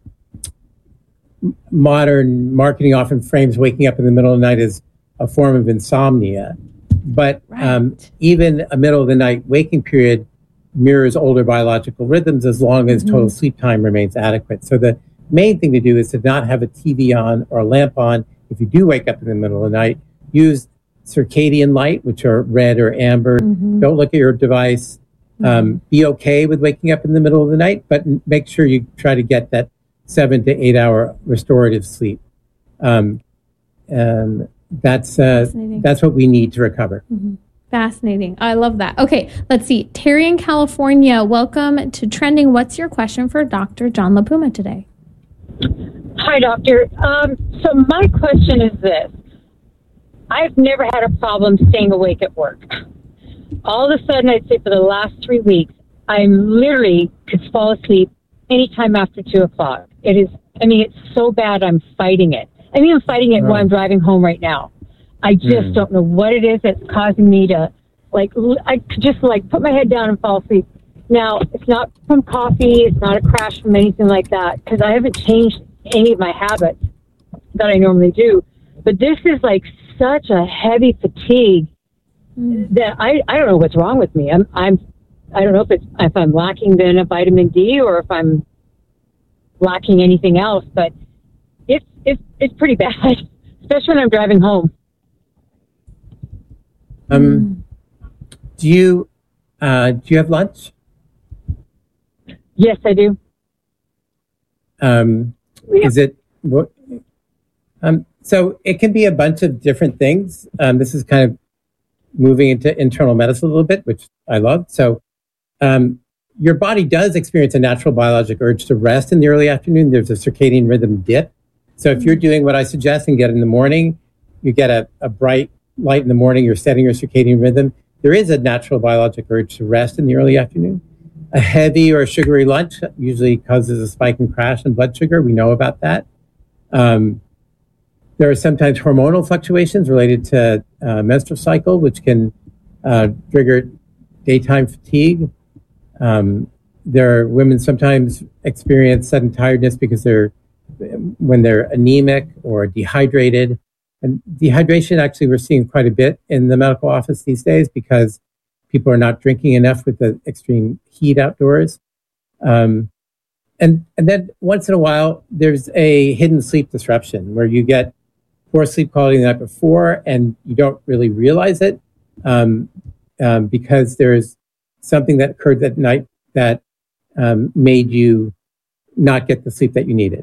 modern marketing often frames waking up in the middle of the night as a form of insomnia, but right. um, even a middle of the night waking period mirrors older biological rhythms as long as mm-hmm. total sleep time remains adequate. So the main thing to do is to not have a T V on or a lamp on. If you do wake up in the middle of the night, use circadian light, which are red or amber. Mm-hmm. Don't look at your device. Mm-hmm. Um, be okay with waking up in the middle of the night, but make sure you try to get that seven to eight hour restorative sleep. Um, um, that's uh, that's what we need to recover. Mm-hmm. Fascinating. I love that. Okay, let's see. Terry in California, welcome to Trending. What's your question for Doctor John LaPuma today? Hi, doctor. Um, so my question is this. I've never had a problem staying awake at work. All of a sudden, I'd say for the last three weeks, I literally could fall asleep anytime after two o'clock. It is, I mean, it's so bad I'm fighting it. I mean, I'm fighting it oh. while I'm driving home right now. I just mm. don't know what it is that's causing me to, like, I could just, like, put my head down and fall asleep. Now, it's not from coffee. It's not a crash from anything like that, because I haven't changed any of my habits that I normally do. But this is, like, such a heavy fatigue mm. that I, I don't know what's wrong with me. I'm, I'm, I don't know if it's, if I'm lacking then a vitamin D or if I'm lacking anything else, but it's, it's, it's pretty bad, especially when I'm driving home. Um, do you, uh, do you have lunch? Yes, I do. Um, yeah. Is it, what, um, so it can be a bunch of different things. Um, this is kind of moving into internal medicine a little bit, which I love. So, um, your body does experience a natural biologic urge to rest in the early afternoon. There's a circadian rhythm dip. So if you're doing what I suggest and get in the morning, you get a, a bright light in the morning, you're setting your circadian rhythm. There is a natural biologic urge to rest in the early afternoon. A heavy or sugary lunch usually causes a spike and crash in blood sugar. We know about that. Um, there are sometimes hormonal fluctuations related to uh, menstrual cycle, which can uh, trigger daytime fatigue. Um, there are women sometimes experience sudden tiredness because they're when they're anemic or dehydrated. And dehydration, actually, we're seeing quite a bit in the medical office these days because people are not drinking enough with the extreme heat outdoors. Um, and, and then once in a while, there's a hidden sleep disruption where you get poor sleep quality the night before and you don't really realize it um, um, because there's something that occurred that night that um, made you not get the sleep that you needed.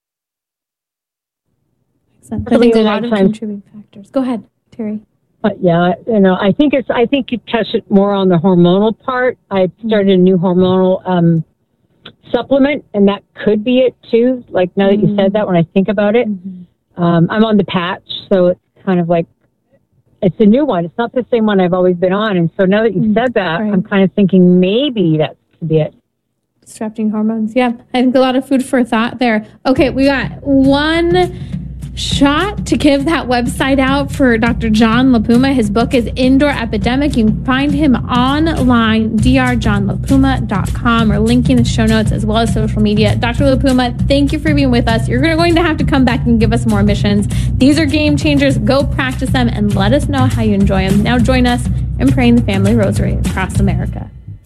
I think a lot of contributing factors. Go ahead, Terry. Uh, yeah, you know, I think it's. I think you touched it more on the hormonal part. I started a new hormonal um, supplement, and that could be it too. Like now that you said that, when I think about it, mm-hmm. um, I'm on the patch, so it's kind of like it's a new one. It's not the same one I've always been on, and so now that you mm-hmm. said that, right. I'm kind of thinking maybe that could be it. Disrupting hormones. Yeah, I think a lot of food for thought there. Okay, we got one shot to give that website out for Doctor John LaPuma. His book is Indoor Epidemic. You can find him online, d r john lapuma dot com, or linking the show notes as well as social media. Doctor LaPuma, thank you for being with us. You're going to have to come back and give us more missions. These are game changers. Go practice them and let us know how you enjoy them. Now join us in praying the family rosary across America.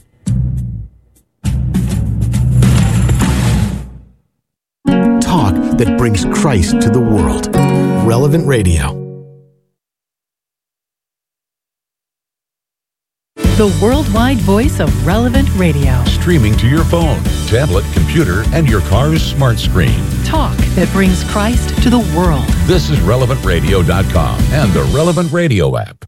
Talk that brings Christ to the world. Relevant Radio. The worldwide voice of Relevant Radio. Streaming to your phone, tablet, computer, and your car's smart screen. Talk that brings Christ to the world. This is relevant radio dot com and the Relevant Radio app.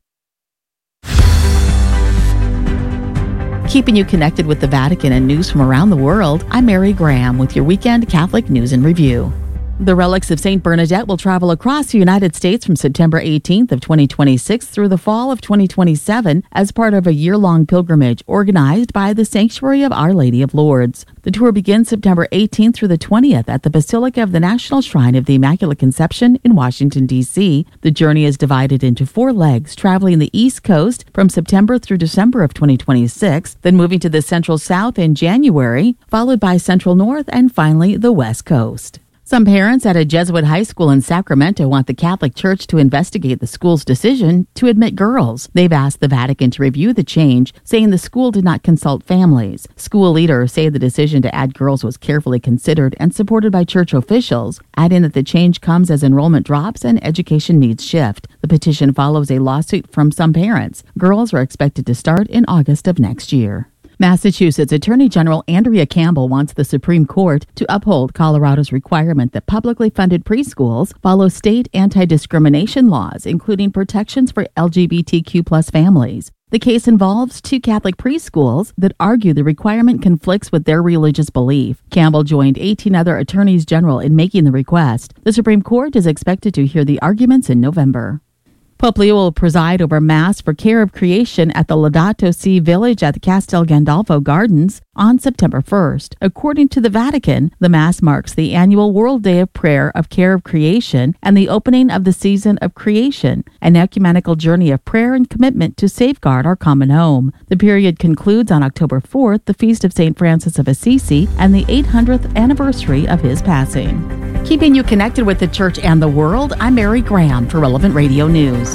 Keeping you connected with the Vatican and news from around the world, I'm Mary Graham with your weekend Catholic News and Review. The relics of Saint Bernadette will travel across the United States from September eighteenth of twenty twenty-six through the fall of twenty twenty-seven as part of a year-long pilgrimage organized by the Sanctuary of Our Lady of Lourdes. The tour begins September eighteenth through the twentieth at the Basilica of the National Shrine of the Immaculate Conception in Washington, D C The journey is divided into four legs, traveling the East Coast from September through December of twenty twenty-six, then moving to the Central South in January, followed by Central North, and finally the West Coast. Some parents at a Jesuit high school in Sacramento want the Catholic Church to investigate the school's decision to admit girls. They've asked the Vatican to review the change, saying the school did not consult families. School leaders say the decision to add girls was carefully considered and supported by church officials, adding that the change comes as enrollment drops and education needs shift. The petition follows a lawsuit from some parents. Girls are expected to start in August of next year. Massachusetts Attorney General Andrea Campbell wants the Supreme Court to uphold Colorado's requirement that publicly funded preschools follow state anti-discrimination laws, including protections for L G B T Q plus families. The case involves two Catholic preschools that argue the requirement conflicts with their religious belief. Campbell joined eighteen other attorneys general in making the request. The Supreme Court is expected to hear the arguments in November. Pope Leo will preside over Mass for Care of Creation at the Laudato Si Village at the Castel Gandolfo Gardens on September first. According to the Vatican, the Mass marks the annual World Day of Prayer of Care of Creation and the opening of the season of creation, an ecumenical journey of prayer and commitment to safeguard our common home. The period concludes on October fourth, the feast of Saint Francis of Assisi, and the eight hundredth anniversary of his passing. Keeping you connected with the church and the world, I'm Mary Graham for Relevant Radio News.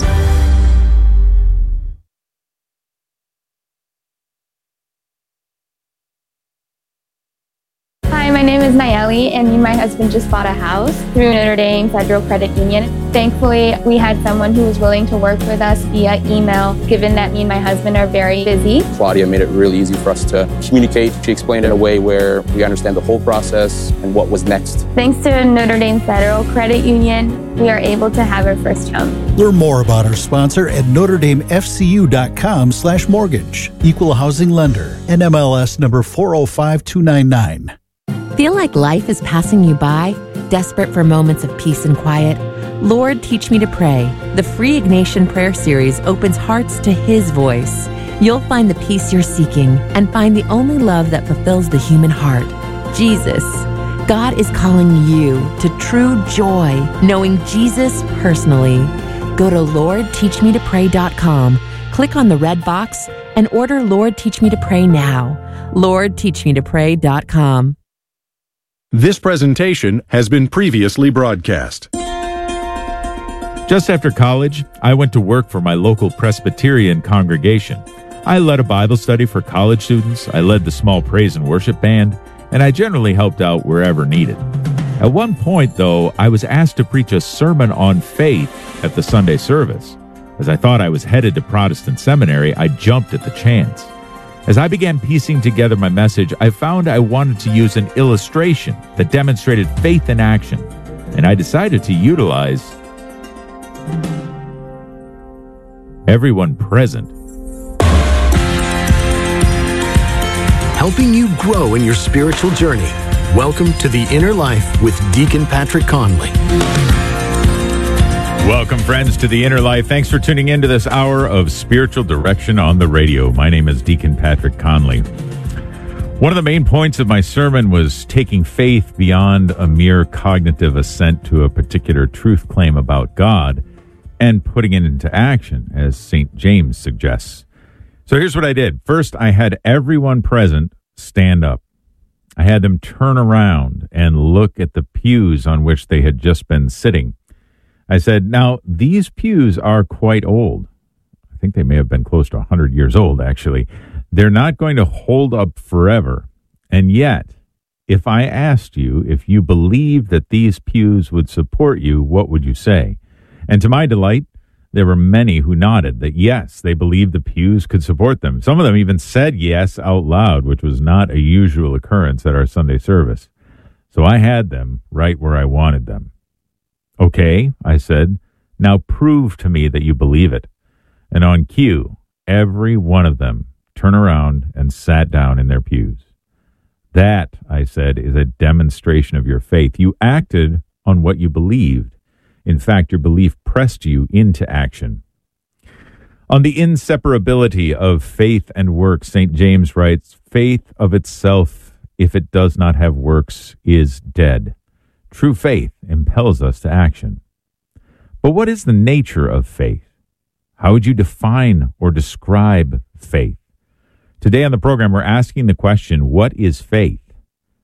Hi, my name is Nayeli, and me and my husband just bought a house through Notre Dame Federal Credit Union. Thankfully, we had someone who was willing to work with us via email, given that me and my husband are very busy. Claudia made it really easy for us to communicate. She explained it in a way where we understand the whole process and what was next. Thanks to Notre Dame Federal Credit Union, we are able to have our first home. Learn more about our sponsor at Notre Dame F C U dot com slash mortgage. Equal housing lender. N M L S number four oh five two nine nine. Feel like life is passing you by? Desperate for moments of peace and quiet? Lord, Teach Me to Pray. The free Ignatian Prayer Series opens hearts to His voice. You'll find the peace you're seeking and find the only love that fulfills the human heart, Jesus. God is calling you to true joy, knowing Jesus personally. Go to Lord Teach Me to Pray dot com, click on the red box, and order Lord Teach Me to Pray now. Lord Teach Me to Pray dot com. This presentation has been previously broadcast. Just after college, I went to work for my local Presbyterian congregation. I led a Bible study for college students, I led the small praise and worship band, and I generally helped out wherever needed. At one point, though, I was asked to preach a sermon on faith at the Sunday service. As I thought I was headed to Protestant seminary, I jumped at the chance. As I began piecing together my message, I found I wanted to use an illustration that demonstrated faith in action, and I decided to utilize everyone present. Helping you grow in your spiritual journey. Welcome to The Inner Life with Deacon Patrick Conley. Welcome, friends, to The Inner Life. Thanks for tuning in to this hour of spiritual direction on the radio. My name is Deacon Patrick Conley. One of the main points of my sermon was taking faith beyond a mere cognitive assent to a particular truth claim about God and putting it into action, as Saint James suggests. So here's what I did. First, I had everyone present stand up. I had them turn around and look at the pews on which they had just been sitting. I said, now, these pews are quite old. I think they may have been close to one hundred years old, actually. They're not going to hold up forever. And yet, if I asked you if you believed that these pews would support you, what would you say? And to my delight, there were many who nodded that, yes, they believed the pews could support them. Some of them even said yes out loud, which was not a usual occurrence at our Sunday service. So I had them right where I wanted them. Okay, I said, now prove to me that you believe it. And on cue, every one of them turned around and sat down in their pews. That, I said, is a demonstration of your faith. You acted on what you believed. In fact, your belief pressed you into action. On the inseparability of faith and works, Saint James writes, faith of itself, if it does not have works, is dead. True faith impels us to action. But what is the nature of faith? How would you define or describe faith? Today on the program, we're asking the question, what is faith?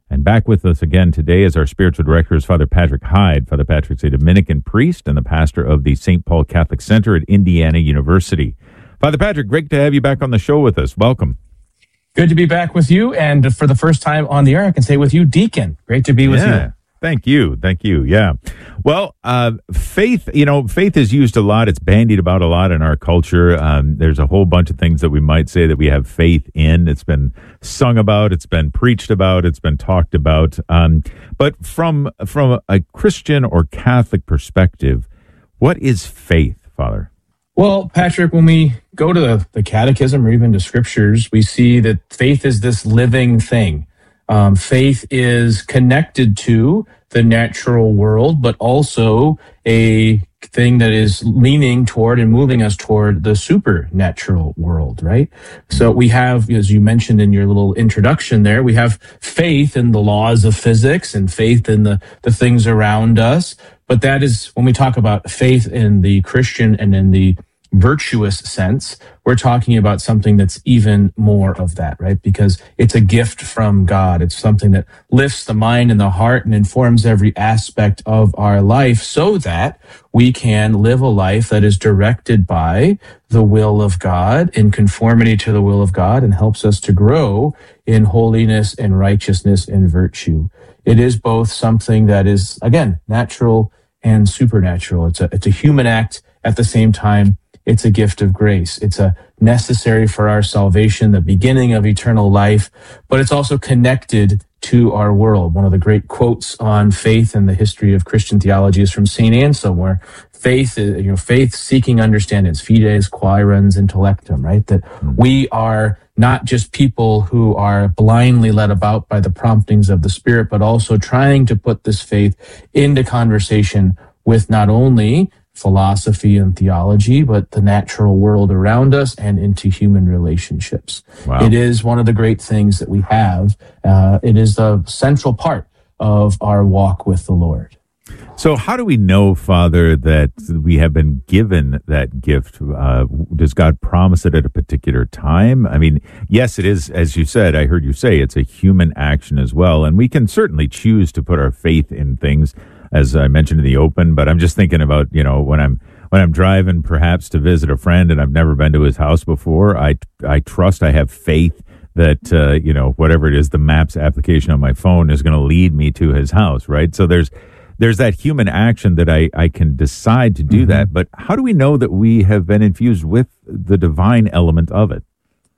And back with us again today is our spiritual director is Father Patrick Hyde. Father Patrick's a Dominican priest and the pastor of the Saint Paul Catholic Center at Indiana University. Father Patrick, great to have you back on the show with us. Welcome. Good to be back with you, and for the first time on the air, I can say with you, Deacon. Great to be with yeah. you. Thank you. Thank you. Yeah. Well, uh, faith, you know, faith is used a lot. It's bandied about a lot in our culture. Um, there's a whole bunch of things that we might say that we have faith in. It's been sung about. It's been preached about. It's been talked about. Um, but from, from a Christian or Catholic perspective, what is faith, Father? Well, Patrick, when we go to the, the catechism or even to scriptures, we see that faith is this living thing. Um, faith is connected to the natural world, but also a thing that is leaning toward and moving us toward the supernatural world, right? So we have, as you mentioned in your little introduction there, we have faith in the laws of physics and faith in the, the things around us. But that is, when we talk about faith in the Christian and in the virtuous sense, we're talking about something that's even more of that, right? Because it's a gift from God. It's something that lifts the mind and the heart and informs every aspect of our life so that we can live a life that is directed by the will of God, in conformity to the will of God, and helps us to grow in holiness and righteousness and virtue. It is both something that is, again, natural and supernatural. It's a, it's a human act at the same time. It's a gift of grace. It's a necessary for our salvation, the beginning of eternal life, but it's also connected to our world. One of the great quotes on faith in the history of Christian theology is from Saint Anselm, where faith is, you know, faith seeking understanding, fides quaerens intellectum, right? That we are not just people who are blindly led about by the promptings of the Spirit, but also trying to put this faith into conversation with not only philosophy and theology, but the natural world around us and into human relationships. Wow. It is one of the great things that we have. Uh, it is the central part of our walk with the Lord. So how do we know, Father, that we have been given that gift? Uh, does God promise it at a particular time? I mean, yes, it is, as you said, I heard you say, it's a human action as well. And we can certainly choose to put our faith in things, as I mentioned in the open, but I'm just thinking about, you know, when I'm when I'm driving perhaps to visit a friend and I've never been to his house before, I, I trust, I have faith that, uh, you know, whatever it is, the Maps application on my phone is going to lead me to his house, right? So there's there's that human action that I, I can decide to do mm-hmm. that, but how do we know that we have been infused with the divine element of it?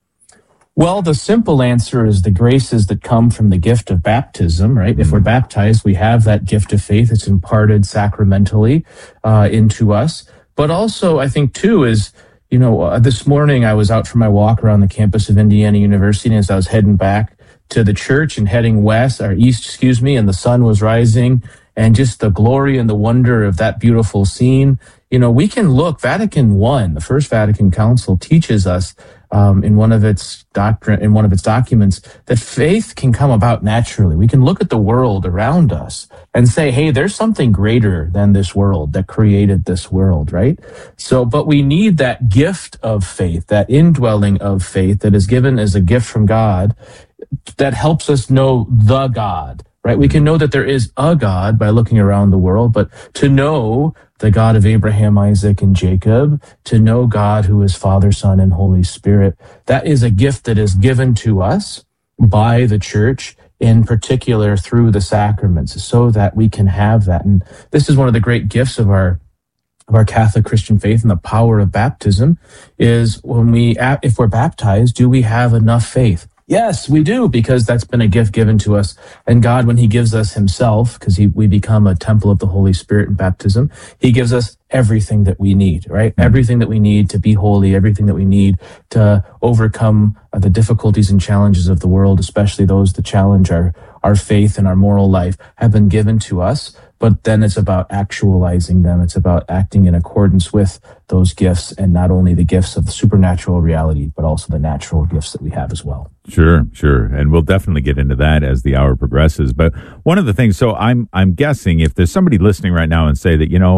Well, the simple answer is the graces that come from the gift of baptism, right? Mm-hmm. If we're baptized, we have that gift of faith. It's imparted sacramentally uh, into us. But also, I think, too, is, you know, uh, this morning I was out for my walk around the campus of Indiana University, and as I was heading back to the church and heading west, or east, excuse me, and the sun was rising, and just the glory and the wonder of that beautiful scene. You know, we can look, Vatican One, the First Vatican Council, teaches us um, in one of its doctrine, in one of its documents, that faith can come about naturally. We can look at the world around us and say, hey, there's something greater than this world that created this world, right? So, but we need that gift of faith, that indwelling of faith that is given as a gift from God that helps us know the God, right? We can know that there is a God by looking around the world, but to know the God of Abraham, Isaac, and Jacob, to know God who is Father, Son, and Holy Spirit, that is a gift that is given to us by the church, in particular through the sacraments, so that we can have that. And this is one of the great gifts of our of our Catholic Christian faith, and the power of baptism is when we, if we're baptized, do we have enough faith? Yes, we do, because that's been a gift given to us. And God, when he gives us himself, because he, we become a temple of the Holy Spirit in baptism, he gives us everything that we need, right? Mm-hmm. Everything that we need to be holy, everything that we need to overcome uh, the difficulties and challenges of the world, especially those that challenge our, our faith and our moral life, have been given to us. But then it's about actualizing them. It's about acting in accordance with those gifts, and not only the gifts of the supernatural reality, but also the natural gifts that we have as well. Sure, sure. And we'll definitely get into that as the hour progresses. But one of the things, so I'm I'm guessing if there's somebody listening right now and say that, you know,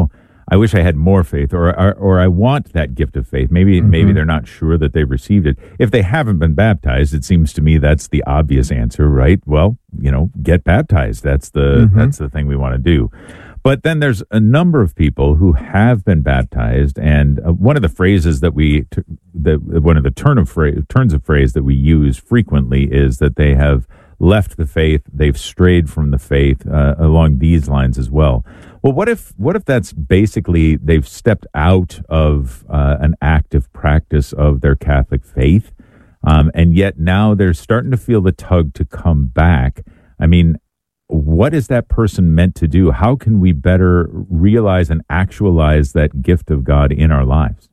I wish I had more faith, or or, or I want that gift of faith. Maybe mm-hmm. maybe they're not sure that they've received it. If they haven't been baptized, it seems to me that's the obvious answer, right? Well, you know, get baptized. That's the mm-hmm. that's the thing we want to do. But then there's a number of people who have been baptized, and uh, one of the phrases that we, t- the one of the turn of phrase, turns of phrase that we use frequently is that they have left the faith, they've strayed from the faith, uh, along these lines as well. Well, what if what if that's basically they've stepped out of uh, an active practice of their Catholic faith, um, and yet now they're starting to feel the tug to come back? I mean, what is that person meant to do? How can we better realize and actualize that gift of God in our lives?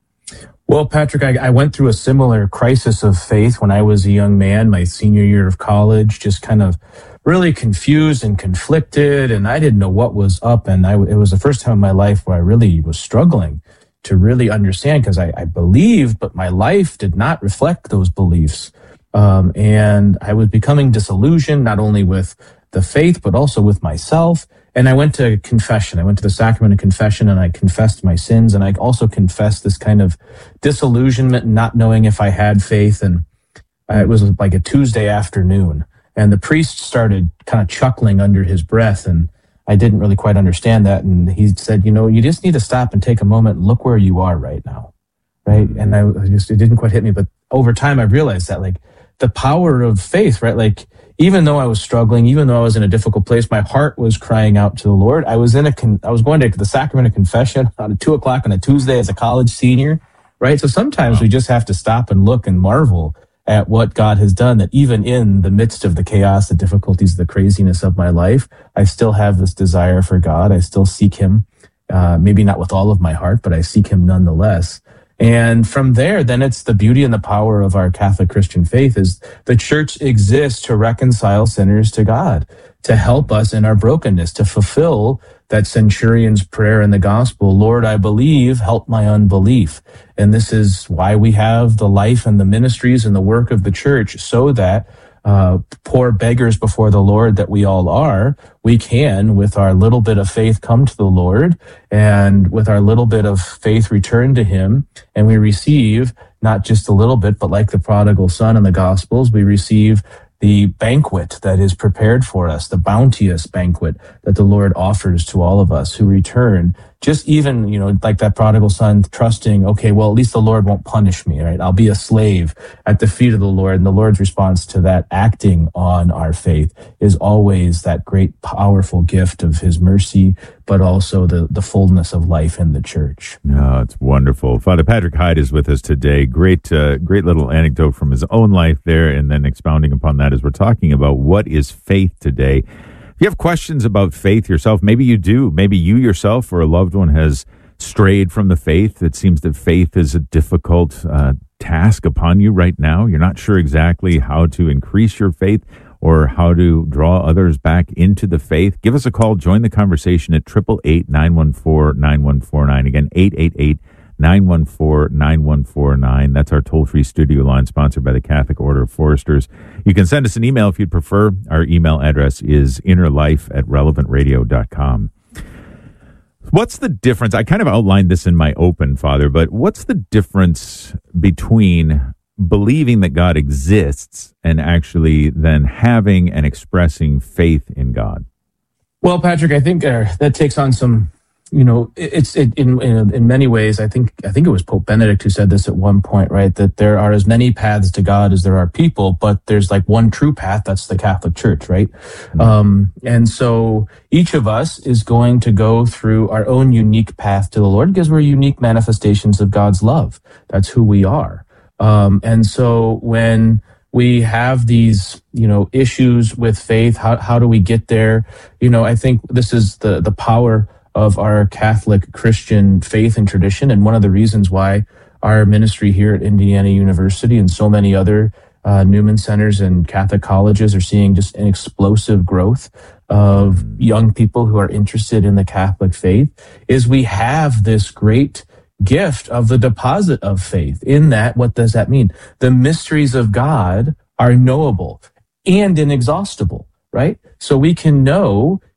Well, Patrick, I, I went through a similar crisis of faith when I was a young man, my senior year of college, just kind of really confused and conflicted, and I didn't know what was up. And I, it was the first time in my life where I really was struggling to really understand, because I, I believed, but my life did not reflect those beliefs. Um, and I was becoming disillusioned, not only with the faith, but also with myself. And I went to confession. I went to the sacrament of confession, and I confessed my sins. And I also confessed this kind of disillusionment, not knowing if I had faith. And uh, it was like a Tuesday afternoon. And the priest started kind of chuckling under his breath. And I didn't really quite understand that. And he said, you know, you just need to stop and take a moment and look where you are right now. Right. And I just, it didn't quite hit me. But over time, I realized that, like, the power of faith, right? Like, even though I was struggling, even though I was in a difficult place, my heart was crying out to the Lord. I was in a, con- I was going to the sacrament of confession at two o'clock on a Tuesday as a college senior, right? So sometimes we just have to stop and look and marvel at what God has done, that even in the midst of the chaos, the difficulties, the craziness of my life, I still have this desire for God. I still seek him, uh, maybe not with all of my heart, but I seek him nonetheless. And from there, then it's the beauty and the power of our Catholic Christian faith is the church exists to reconcile sinners to God, to help us in our brokenness, to fulfill that centurion's prayer in the gospel, Lord, I believe, help my unbelief. And this is why we have the life and the ministries and the work of the church, so that uh, poor beggars before the Lord that we all are, we can, with our little bit of faith, come to the Lord, and with our little bit of faith return to him, and we receive not just a little bit, but like the prodigal son in the Gospels, we receive the banquet that is prepared for us, the bounteous banquet that the Lord offers to all of us who return. Just even, you know, like that prodigal son trusting, okay, well, at least the Lord won't punish me, right? I'll be a slave at the feet of the Lord. And the Lord's response to that, acting on our faith, is always that great, powerful gift of his mercy, but also the, the fullness of life in the church. No, it's wonderful. Father Patrick Hyde is with us today. Great, uh, great little anecdote from his own life there, and then expounding upon that as we're talking about what is faith today. If you have questions about faith yourself, maybe you do. Maybe you yourself or a loved one has strayed from the faith. It seems that faith is a difficult uh, task upon you right now. You're not sure exactly how to increase your faith or how to draw others back into the faith. Give us a call. Join the conversation at eight eight eight, nine one four, nine one four nine. Again, eight eight eight, nine one four, nine one four nine. That's our toll-free studio line, sponsored by the Catholic Order of Foresters. You can send us an email if you'd prefer. Our email address is innerlife at relevant radio dot com. What's the difference? I kind of outlined this in my open, Father, but what's the difference between believing that God exists and actually then having and expressing faith in God? Well, Patrick, I think uh, that takes on some, you know, it's it, in, in in many ways. I think I think it was Pope Benedict who said this at one point, right? That there are as many paths to God as there are people, but there's like one true path. That's the Catholic Church, right? Mm-hmm. Um, and so each of us is going to go through our own unique path to the Lord, because we're unique manifestations of God's love. That's who we are. Um, and so when we have these, you know, issues with faith, how how do we get there? You know, I think this is the the power of our Catholic Christian faith and tradition. And one of the reasons why our ministry here at Indiana University and so many other uh, Newman Centers and Catholic colleges are seeing just an explosive growth of young people who are interested in the Catholic faith is we have this great gift of the deposit of faith. In that, what does that mean? The mysteries of God are knowable and inexhaustible, right? So we can know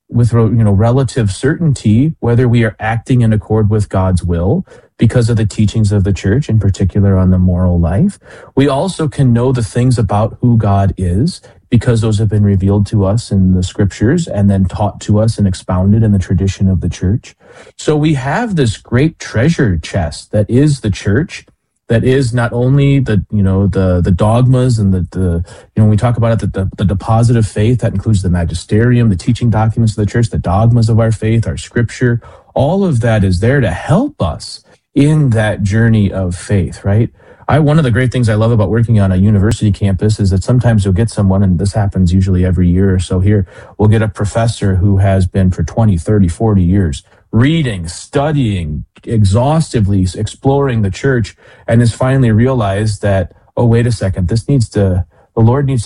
with, you know, relative certainty whether we are acting in accord with God's will because of the teachings of the church, in particular on the moral life. We also can know the things about who God is because those have been revealed to us in the scriptures and then taught to us and expounded in the tradition of the church. So we have this great treasure chest that is the church, that is not only the, you know, the, the dogmas and the, the, you know, when we talk about it, the, the, the deposit of faith, that includes the magisterium, the teaching documents of the church, the dogmas of our faith, our scripture, all of that is there to help us in that journey of faith, right? I, one of the great things I love about working on a university campus is that sometimes you'll get someone, and this happens usually every year or so here, we'll get a professor who has been for twenty, thirty, forty years reading, studying, exhaustively exploring the church, and has finally realized that, oh, wait a second, this needs to, the Lord needs